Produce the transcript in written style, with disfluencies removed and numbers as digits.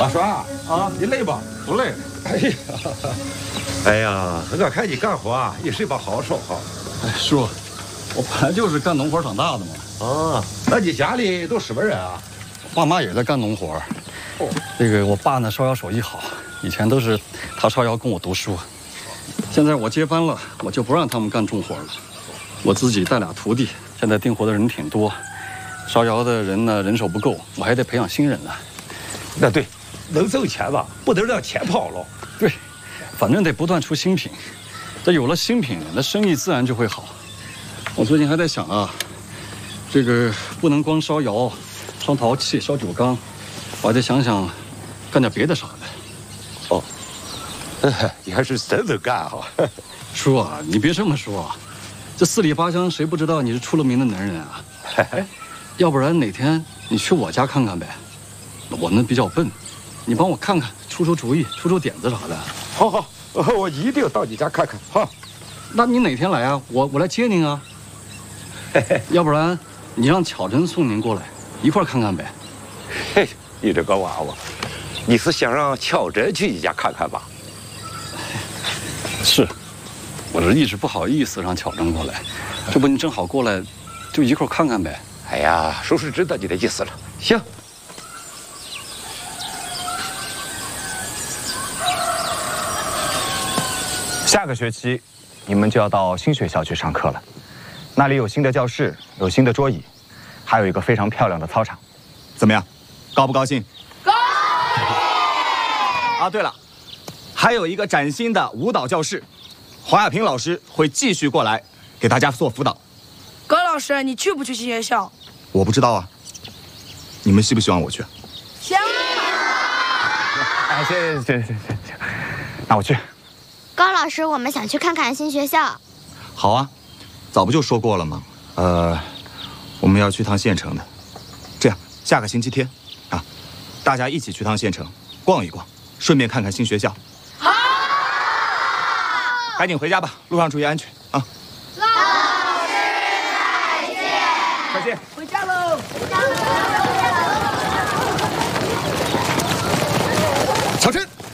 马栓啊，你累吧？ 不累。 哎呀，我看你干活啊，一睡吧好少哈。 哎，叔，我本来就是干农活长大的嘛。 哦，那你家里都什么人啊？ 爸妈也在干农活。哦，这个我爸呢，烧窑手艺好，以前都是他烧窑供我读书。现在我接班了，我就不让他们干重活了，我自己带俩徒弟。现在订活的人挺多，烧窑的人呢人手不够，我还得培养新人呢。 那对，能挣钱吧，不能让钱跑了。 对，反正得不断出新品，这有了新品，那生意自然就会好。我最近还在想啊，这个不能光烧窑、烧陶器、烧酒缸，我还得想想干点别的啥的。 哦，你还是真能干哈！ 叔啊，你别这么说啊，这四里八乡谁不知道你是出了名的能人啊？要不然哪天你去我家看看呗？我呢比较笨，你帮我看看，出出主意，出出点子啥的。 好好，我一定到你家看看哈。 那你哪天来啊？我来接您啊。要不然你让巧珍送您过来，一块看看呗。 嘿，你这个娃娃，你是想让巧珍去你家看看吧？ 是，我这一直不好意思让巧珍过来，这不你正好过来，就一块看看呗。 哎呀，叔是知道你的意思了。行。 下个学期，你们就要到新学校去上课了。那里有新的教室，有新的桌椅，还有一个非常漂亮的操场。怎么样，高不高兴？高兴！啊，对了，还有一个崭新的舞蹈教室，黄亚萍老师会继续过来给大家做辅导。 高老师，你去不去新学校？ 我不知道啊，你们希不希望我去？ 行。 哎，行，那我去。 高老师，我们想去看看新学校。 好啊，早不就说过了吗？我们要去趟县城的。这样，下个星期天，啊，大家一起去趟县城，逛一逛，顺便看看新学校。好，赶紧回家吧，路上注意安全。